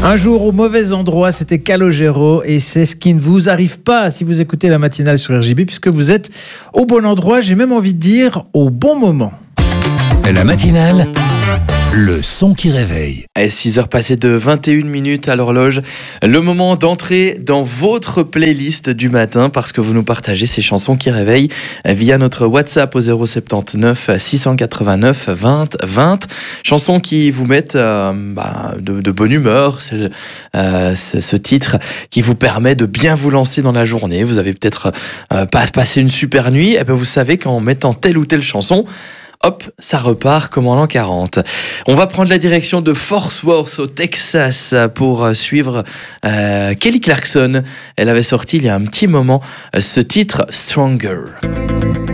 Un jour au mauvais endroit, c'était Calogero et c'est ce qui ne vous arrive pas si vous écoutez la matinale sur RJB puisque vous êtes au bon endroit, j'ai même envie de dire au bon moment. La matinale, le son qui réveille. À 6h passées de 21 minutes à l'horloge, le moment d'entrer dans votre playlist du matin parce que vous nous partagez ces chansons qui réveillent via notre WhatsApp au 079 689 20 20. Chansons qui vous mettent de bonne humeur. C'est ce titre qui vous permet de bien vous lancer dans la journée. Vous avez peut-être pas passé une super nuit. Et bien vous savez qu'en mettant telle ou telle chanson, hop, ça repart comme en l'an 40. On va prendre la direction de Fort Worth au Texas pour suivre Kelly Clarkson. Elle avait sorti il y a un petit moment ce titre Stronger.